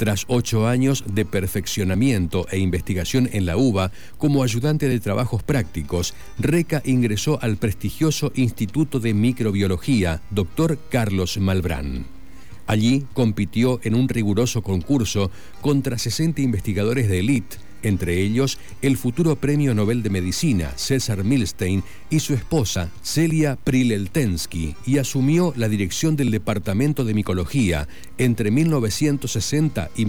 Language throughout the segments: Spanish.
Tras 8 años de perfeccionamiento e investigación en la UBA como ayudante de trabajos prácticos, Reca ingresó al prestigioso Instituto de Microbiología Dr. Carlos Malbrán. Allí compitió en un riguroso concurso contra 60 investigadores de élite, entre ellos el futuro Premio Nobel de Medicina César Milstein y su esposa Celia Prileltensky, y asumió la dirección del Departamento de Micología entre 1960 y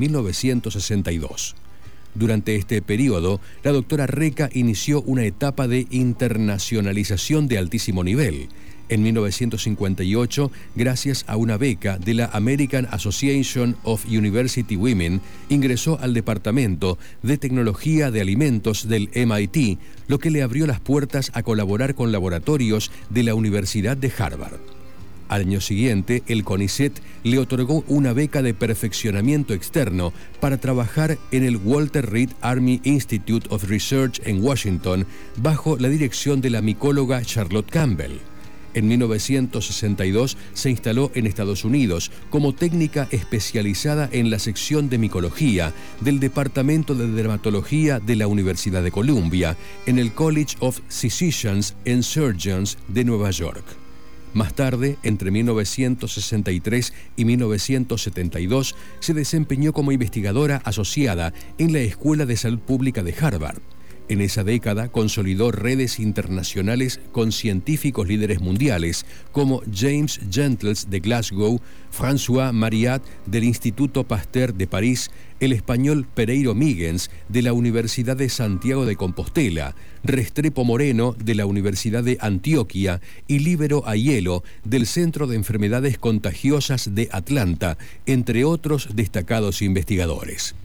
1962. Durante este periodo, la doctora Reca inició una etapa de internacionalización de altísimo nivel. En 1958, gracias a una beca de la American Association of University Women, ingresó al Departamento de Tecnología de Alimentos del MIT, lo que le abrió las puertas a colaborar con laboratorios de la Universidad de Harvard. Al año siguiente, el CONICET le otorgó una beca de perfeccionamiento externo para trabajar en el Walter Reed Army Institute of Research en Washington, bajo la dirección de la micóloga Charlotte Campbell. En 1962 se instaló en Estados Unidos como técnica especializada en la sección de micología del Departamento de Dermatología de la Universidad de Columbia, en el College of Physicians and Surgeons de Nueva York. Más tarde, entre 1963 y 1972, se desempeñó como investigadora asociada en la Escuela de Salud Pública de Harvard. En esa década consolidó redes internacionales con científicos líderes mundiales como James Gentles de Glasgow, François Mariat del Instituto Pasteur de París, el español Pereiro Míguez de la Universidad de Santiago de Compostela, Restrepo Moreno de la Universidad de Antioquia y Líbero Aiello del Centro de Enfermedades Contagiosas de Atlanta, entre otros destacados investigadores.